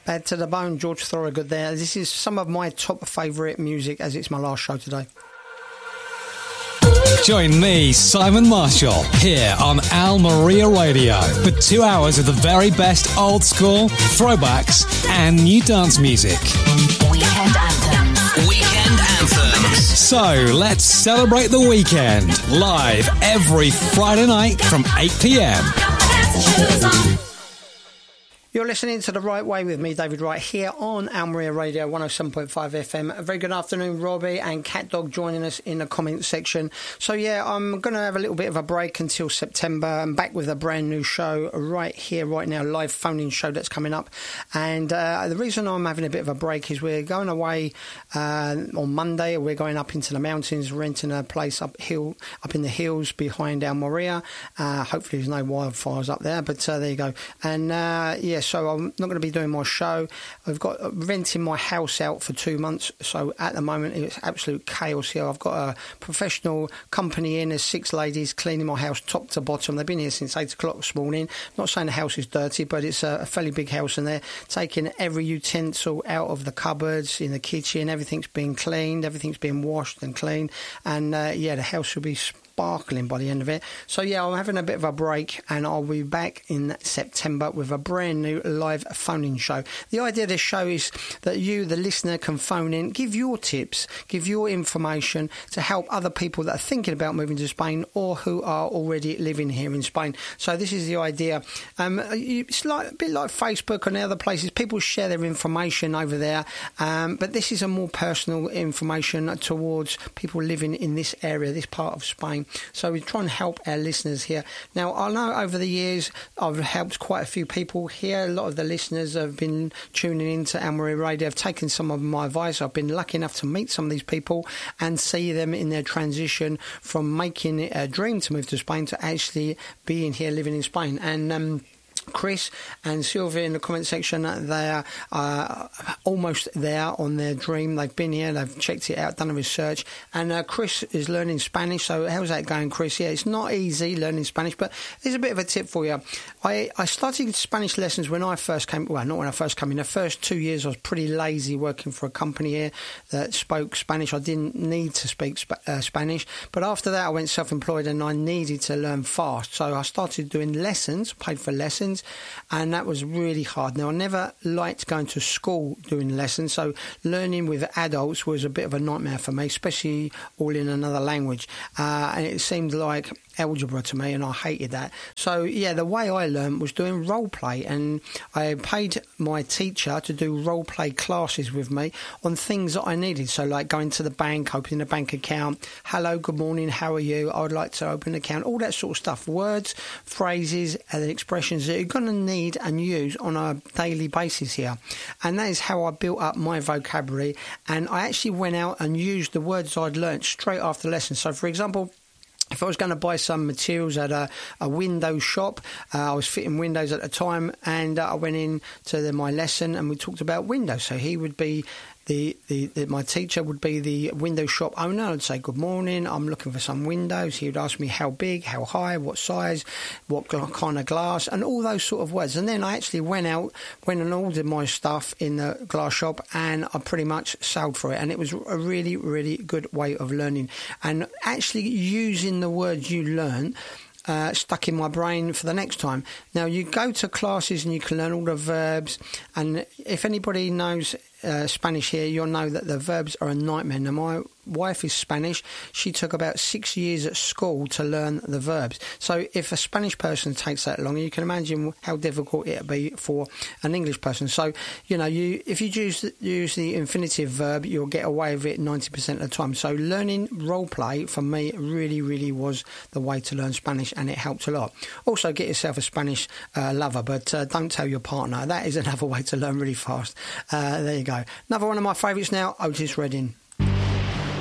Bad to the Bone, George Thorogood there. This is some of my top favourite music as it's my last show today. Join me, Simon Marshall, here on Al Maria Radio for 2 hours of the very best old school, throwbacks, and new dance music. Weekend Anthems. Weekend Anthems. So let's celebrate the weekend live every Friday night from 8 p.m. You're listening to The Right Way with me, David Wright, here on Al Maria Radio 107.5 FM. A very good afternoon, Robbie and Cat Dog joining us in the comment section. So, yeah, I'm going to have a little bit of a break until September. I'm back with a brand new show right here, right now, live phone-in show that's coming up. And the reason I'm having a bit of a break is we're going away on Monday. We're going up into the mountains, renting a place up in the hills behind Al Maria. Hopefully there's no wildfires up there, but there you go. And, so I'm not going to be doing my show. I've got renting my house out for 2 months. So at the moment, it's absolute chaos here. I've got a professional company in. There's 6 ladies cleaning my house top to bottom. They've been here since 8 o'clock this morning. I'm not saying the house is dirty, but it's a fairly big house, and they're taking every utensil out of the cupboards in the kitchen. Everything's being cleaned. Everything's being washed and cleaned. And, the house will be sparkling by the end of it. So yeah, I'm having a bit of a break, and I'll be back in September with a brand new live phone-in show. The idea of this show is that you, the listener, can phone in, give your tips, give your information to help other people that are thinking about moving to Spain or who are already living here in Spain. So this is the idea. It's a bit like Facebook and other places. People share their information over there, but this is a more personal information towards people living in this area, this part of Spain. So we try and help our listeners here. Now, I know over the years I've helped quite a few people here. A lot of the listeners have been tuning into Al Maria Radio, have taken some of my advice. I've been lucky enough to meet some of these people and see them in their transition from making it a dream to move to Spain to actually being here, living in Spain. And Chris and Sylvia in the comment section, they are almost there on their dream. They've been here, they've checked it out, done a research, and Chris is learning Spanish. So how's that going, Chris? Yeah, it's not easy learning Spanish, but there's a bit of a tip for you. I started Spanish lessons when I first came, well, not when I first came in. The first 2 years I was pretty lazy working for a company here that spoke Spanish. I didn't need to speak Spanish, but after that I went self-employed and I needed to learn fast. So I started doing lessons, paid for lessons, and that was really hard. Now, I never liked going to school doing lessons, so learning with adults was a bit of a nightmare for me, especially all in another language, and it seemed like algebra to me, and I hated that. So yeah, the way I learned was doing role play, and I paid my teacher to do role play classes with me on things that I needed. So like going to the bank, opening a bank account, hello, good morning, how are you, I would like to open an account, all that sort of stuff, words, phrases and expressions that you're going to need and use on a daily basis here. And that is how I built up my vocabulary, and I actually went out and used the words I'd learnt straight after lessons. So for example, if I was going to buy some materials at a window shop, I was fitting windows at the time, and I went in to my lesson and we talked about windows. So he would be my teacher would be the window shop owner. I'd say, good morning, I'm looking for some windows. He would ask me how big, how high, what size, what kind of glass, and all those sort of words. And then I actually went and ordered my stuff in the glass shop, and I pretty much sailed for it. And it was a really, really good way of learning. And actually using the words you learn stuck in my brain for the next time. Now, you go to classes and you can learn all the verbs, and if anybody knows Spanish here, you'll know that the verbs are a nightmare. Now, my wife is Spanish. She took about 6 years at school to learn the verbs. So if a Spanish person takes that long, you can imagine how difficult it would be for an English person. So, if you use the infinitive verb, you'll get away with it 90% of the time. So learning role play, for me, really, really was the way to learn Spanish, and it helped a lot. Also, get yourself a Spanish lover, but don't tell your partner. That is another way to learn really fast. There you go. Another one of my favourites now, Otis Redding.